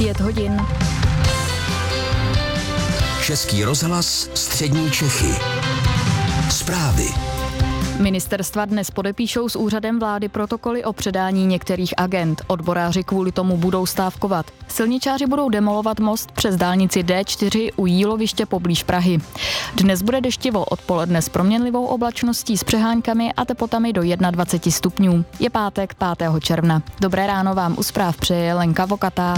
5 hodin. Český rozhlas Střední Čechy. Zprávy. Ministerstva dnes podepíšou s úřadem vlády protokoly o předání některých agend. Odboráři kvůli tomu budou stávkovat. Silničáři budou demolovat most přes dálnici D4 u Jíloviště poblíž Prahy. Dnes bude deštivo, odpoledne s proměnlivou oblačností s přeháňkami a teplotami do 21 stupňů. Je pátek 5. června. Dobré ráno vám u zpráv přeje Lenka Vokatá.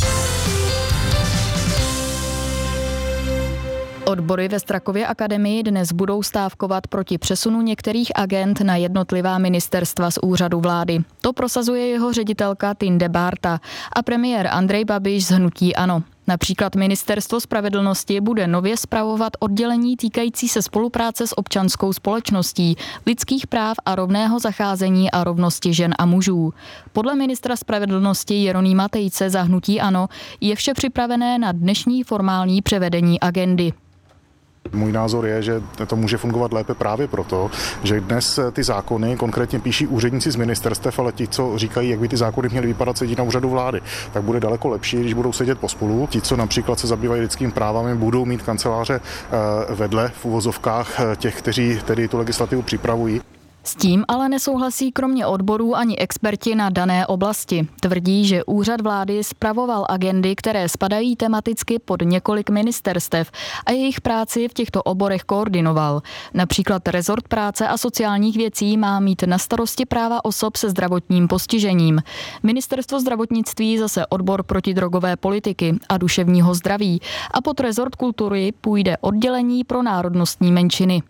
Odbory ve Strakově akademii dnes budou stávkovat proti přesunu některých agend na jednotlivá ministerstva z úřadu vlády. To prosazuje jeho ředitelka Tinde Bárta a premiér Andrej Babiš z hnutí ANO. Například Ministerstvo spravedlnosti bude nově spravovat oddělení týkající se spolupráce s občanskou společností, lidských práv a rovného zacházení a rovnosti žen a mužů. Podle ministra spravedlnosti Jeronýma Tejce za hnutí ANO je vše připravené na dnešní formální převedení agendy. Můj názor je, že to může fungovat lépe právě proto, že dnes ty zákony konkrétně píší úředníci z ministerstev, ale ti, co říkají, jak by ty zákony měly vypadat, sedí na úřadu vlády, tak bude daleko lepší, když budou sedět pospolu. Ti, co například se zabývají lidskými právami, budou mít kanceláře vedle v uvozovkách těch, kteří tedy tu legislativu připravují. S tím ale nesouhlasí kromě odborů ani experti na dané oblasti. Tvrdí, že úřad vlády spravoval agendy, které spadají tematicky pod několik ministerstev a jejich práci v těchto oborech koordinoval. Například rezort práce a sociálních věcí má mít na starosti práva osob se zdravotním postižením. Ministerstvo zdravotnictví zase odbor protidrogové politiky a duševního zdraví a pod rezort kultury půjde oddělení pro národnostní menšiny.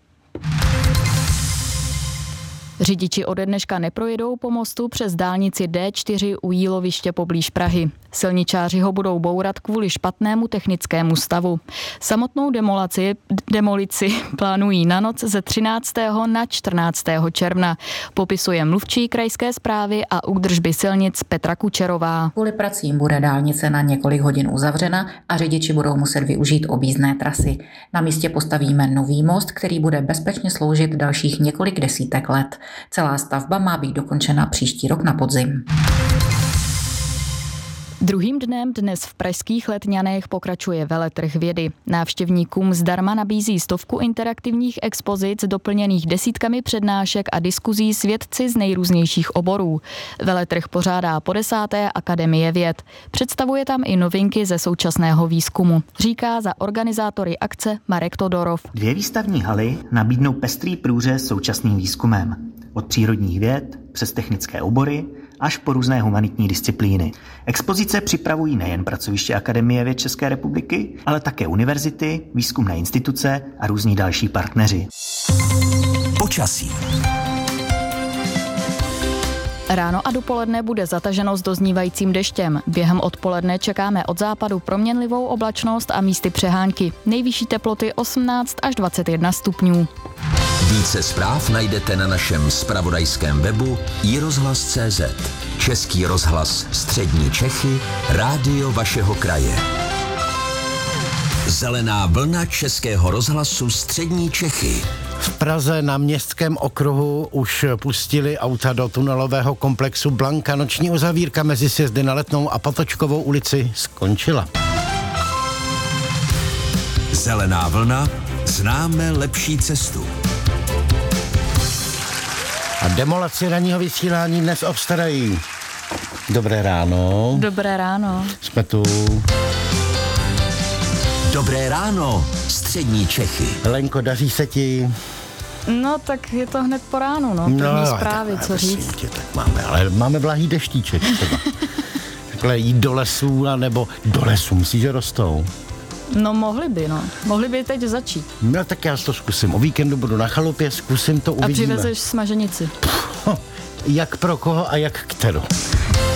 Řidiči ode dneška neprojedou po mostu přes dálnici D4 u Jíloviště poblíž Prahy. Silničáři ho budou bourat kvůli špatnému technickému stavu. Samotnou demolici plánují na noc ze 13. na 14. června. Popisuje mluvčí krajské správy a údržby silnic Petra Kučerová. Kvůli pracím bude dálnice na několik hodin uzavřena a řidiči budou muset využít objízdné trasy. Na místě postavíme nový most, který bude bezpečně sloužit dalších několik desítek let. Celá stavba má být dokončena příští rok na podzim. Druhým dnem dnes v pražských Letňanech pokračuje veletrh vědy. Návštěvníkům zdarma nabízí 100 interaktivních expozic doplněných desítkami přednášek a diskuzí s vědci z nejrůznějších oborů. Veletrh pořádá po 10. Akademie věd. Představuje tam i novinky ze současného výzkumu, říká za organizátory akce Marek Todorov. 2 výstavní haly nabídnou pestrý průřez současným výzkumem. Od přírodních věd přes technické obory až po různé humanitní disciplíny. Expozice připravují nejen pracoviště Akademie věd České republiky, ale také univerzity, výzkumné instituce a různí další partneři. Počasí. Ráno a dopoledne bude zataženo s doznívajícím deštěm. Během odpoledne čekáme od západu proměnlivou oblačnost a místy přehánky. Nejvyšší teploty 18 až 21 stupňů. Více zpráv najdete na našem zpravodajském webu iRozhlas.cz. Český rozhlas Střední Čechy, rádio vašeho kraje. Zelená vlna Českého rozhlasu Střední Čechy. V Praze na Městském okruhu už pustili auta do tunelového komplexu Blanka. Noční uzavírka mezi sjezdy na Letnou a Patočkovou ulici skončila. Zelená vlna, známe lepší cestu. A demolaci ranního vysílání dnes obstarají. Dobré ráno. Dobré ráno. Jsme tu. Dobré ráno, Střední Čechy. Lenko, daří se ti? No, tak je to hned po ránu, no. První zprávy, co říct. Tě, tak máme blahý deštíček třeba. Takhle jít do lesů, nebo do lesů, myslíš, že rostou? No, mohli by teď začít. No, tak já to zkusím. O víkendu budu na chalupě, zkusím to, uvidíme. A přivezeš smaženici. Jak pro koho a jak kterou.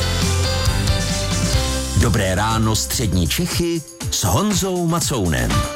Dobré ráno, Střední Čechy s Honzou Macounem.